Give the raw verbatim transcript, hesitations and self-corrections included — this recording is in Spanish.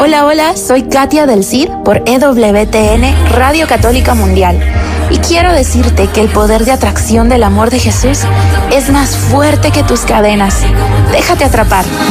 Hola, hola, soy Katia del Cid por E W T N Radio Católica Mundial. Y quiero decirte que el poder de atracción del amor de Jesús es más fuerte que tus cadenas. Déjate atrapar.